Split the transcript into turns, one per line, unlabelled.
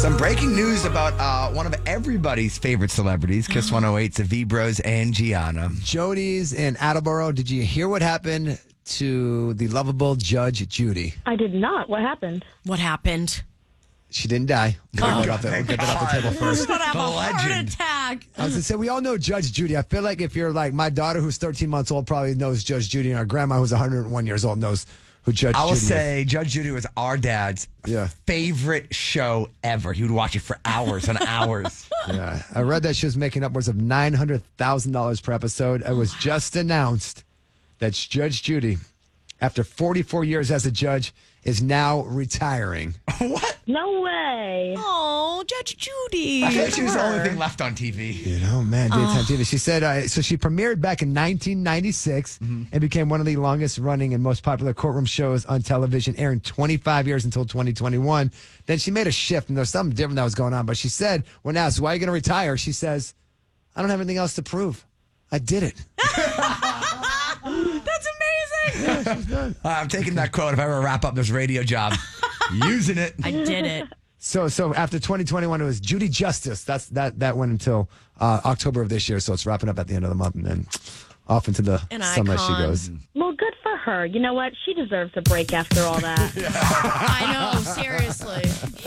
Some breaking news about one of everybody's favorite celebrities, Kiss 108's V Bros and Gianna.
Jody's in Attleboro. Did you hear what happened to the lovable Judge Judy?
I did not. What happened?
What happened?
She didn't die. We'll get that off the table first.
She's gonna have
The
a heart
legend.
attack.
I was going to say, we all know Judge Judy. I feel like if you're like my daughter, who's 13 months old, probably knows Judge Judy, and our grandma, who's 101 years old, knows who Judge
I will
Judy is.
say Judge Judy was our dad's favorite show ever. He would watch it for hours and hours.
Yeah, I read that she was making upwards of $900,000 per episode. It was just announced that Judge Judy, after 44 years as a judge, is now retiring.
What?
No way.
Oh, Judge Judy.
I feel like she was the only thing left on TV.
You know, man, daytime TV. She said, so she premiered back in 1996 and became one of the longest running and most popular courtroom shows on television, airing 25 years until 2021. Then she made a shift, and there was something different that was going on. But she said, when asked, why are you going to retire? She says, I don't have anything else to prove. I did it.
That's amazing.
I'm taking that quote if I ever wrap up this radio job. Using it.
I did it.
So after 2021, it was Judy Justice. That went until October of this year. So it's wrapping up at the end of the month, and then off into the
An
summer she
icon.
goes.
Well, good for her. You know what? She deserves a break after all that.
I know, seriously.